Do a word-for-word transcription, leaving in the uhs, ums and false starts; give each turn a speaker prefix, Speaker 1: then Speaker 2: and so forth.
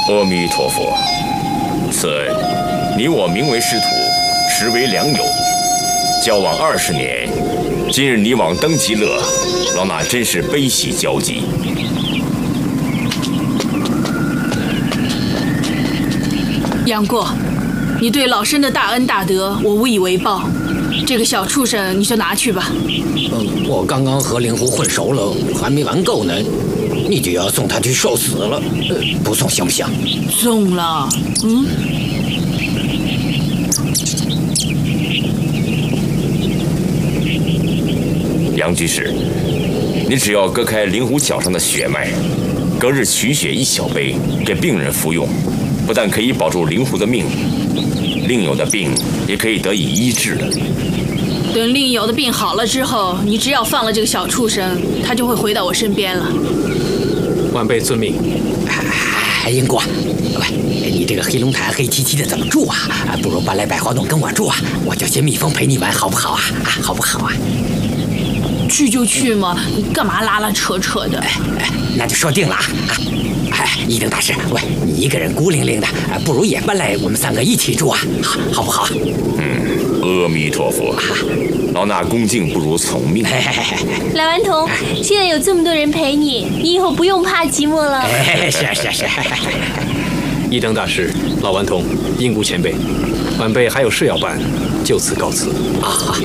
Speaker 1: 阿弥陀佛，此恩，你我名为师徒，实为良友，交往二十年，今日你往登极乐，老衲真是悲喜交集。
Speaker 2: 杨过，你对老身的大恩大德，我无以为报。这个小畜生你就拿去吧。
Speaker 3: 嗯，我刚刚和灵狐混熟了，还没玩够呢，你就要送他去受死了，呃、不送行不行？
Speaker 2: 送了，嗯。
Speaker 1: 杨居士，你只要割开灵狐脚上的血脉，隔日取血一小杯给病人服用，不但可以保住灵狐的命，另有的病也可以得以医治了。
Speaker 2: 等另有的病好了之后，你只要放了这个小畜生，他就会回到我身边了。
Speaker 4: 晚辈遵命。
Speaker 3: 哎，英国，喂，你这个黑龙潭黑漆漆的怎么住啊？不如搬来百花洞跟我住啊，我就些蜜蜂陪你玩，好不好啊？啊，好不好啊？
Speaker 2: 去就去嘛，你干嘛拉拉扯扯的？
Speaker 3: 哎哎，那就说定了啊！哎，一等大师，喂，你一个人孤零零的，不如也搬来我们三个一起住啊，好，好不好？
Speaker 1: 嗯，阿弥陀佛，老衲恭敬不如从命。
Speaker 5: 老顽童，现在有这么多人陪你，你以后不用怕寂寞了。
Speaker 3: 哎，是是是。
Speaker 4: 一等大师，老顽童，英姑前辈，晚辈还有事要办，就此告辞。
Speaker 3: 啊。